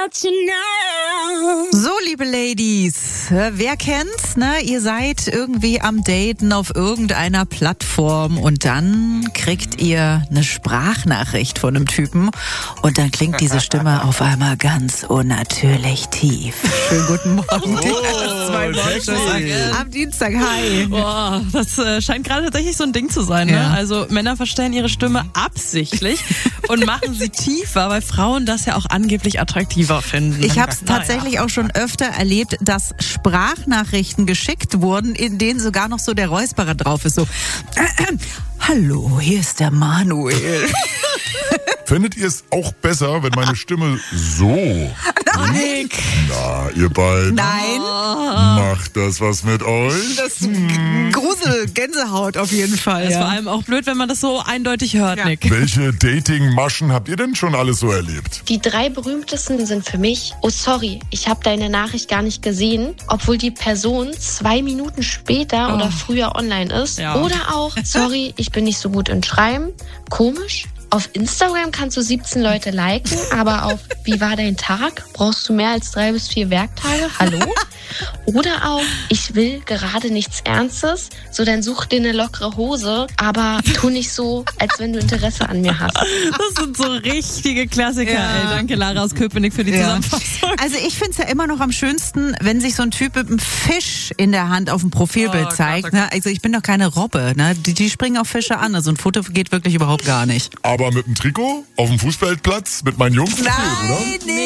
So, liebe Ladies, wer kennt's, ne? Ihr seid irgendwie am Daten auf irgendeiner Plattform und dann kriegt ihr eine Sprachnachricht von einem Typen und dann klingt diese Stimme auf einmal ganz unnatürlich tief. Schönen guten Morgen. Am Dienstag, hi. Boah, das scheint gerade tatsächlich so ein Ding zu sein, ne? Ja. Also Männer verstellen ihre Stimme absichtlich und machen sie tiefer, weil Frauen das ja auch angeblich attraktiver finden. Ich habe es tatsächlich auch schon öfter erlebt, dass Sprachnachrichten geschickt wurden, in denen sogar noch so der Räusperer drauf ist. So, hallo, hier ist der Manuel. Findet ihr es auch besser, wenn meine Stimme so... Nick. Na, ihr beiden. Nein. Macht das was mit euch? Das Grusel, Gänsehaut auf jeden Fall. Ist vor allem auch blöd, wenn man das so eindeutig hört, Nick. Welche Dating-Maschen habt ihr denn schon alles so erlebt? Die 3 berühmtesten sind für mich: Oh sorry, ich habe deine Nachricht gar nicht gesehen, obwohl die Person 2 Minuten später oder früher online ist. Ja. Oder auch: Sorry, ich bin nicht so gut in Schreiben. Komisch. Auf Instagram kannst du 17 Leute liken, aber auf Wie war dein Tag brauchst du mehr als 3 bis 4 Werktage. Hallo? Oder auch: Ich will gerade nichts Ernstes, so dann such dir eine lockere Hose, aber tu nicht so, als wenn du Interesse an mir hast. Das sind so richtige Klassiker. Ja. Ey, danke Lara aus Köpenick für die Zusammenfassung. Also ich finde es ja immer noch am schönsten, wenn sich so ein Typ mit einem Fisch in der Hand auf dem Profilbild zeigt. Ne? Also ich bin doch keine Robbe. Ne? Die springen auf Fische an. Also ein Foto geht wirklich überhaupt gar nicht. Aber mit dem Trikot auf dem Fußballplatz mit meinen Jungs, oder? Nee.